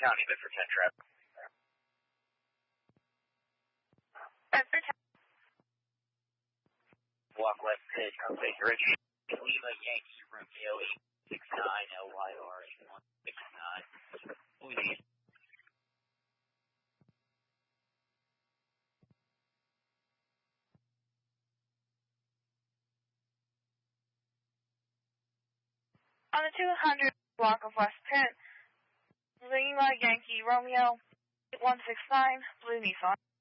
County, but for 10 traffic. Walk left, page, take Rich. Lima Yankee Romeo 869 LYR 8169. Please. On the 200 block of West Penn, Lima Yankee Romeo 8169, blue Nissan.